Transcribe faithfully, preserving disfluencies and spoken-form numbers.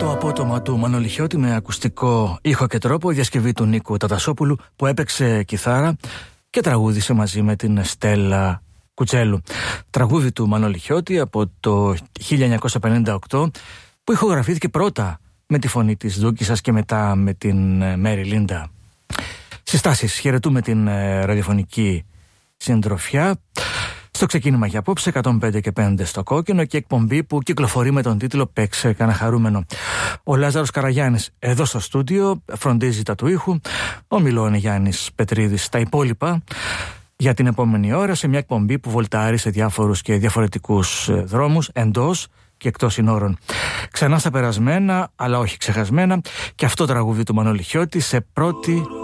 Το απότομα του Μανώλη Χιώτη με ακουστικό ήχο και τρόπο, διασκευή του Νίκου Τατασόπουλου, που έπαιξε κιθάρα και τραγούδισε μαζί με την Στέλλα Κουτσέλου. Τραγούδι του Μανώλη Χιώτη από το χίλια εννιακόσια πενήντα οκτώ, που ηχογραφήθηκε πρώτα με τη φωνή της Δούκισσας και μετά με την Μέρι Λίντα. Συστάσεις: χαιρετούμε την ραδιοφωνική συντροφιά στο ξεκίνημα για απόψε, εκατόν πέντε και πέντε στο κόκκινο, και εκπομπή που κυκλοφορεί με τον τίτλο «Παίξε κανένα χαρούμενο». Ο Λάζαρος Καραγιάννης εδώ στο στούντιο φροντίζει τα του ήχου, ο Μιλώνη Γιάννης Πετρίδης τα υπόλοιπα για την επόμενη ώρα, σε μια εκπομπή που βολτάρει σε διάφορους και διαφορετικούς δρόμους εντός και εκτός συνόρων. Ξανά στα περασμένα, αλλά όχι ξεχασμένα, και αυτό τραγούδι του Μανώλη Χιώτη σε πρώτη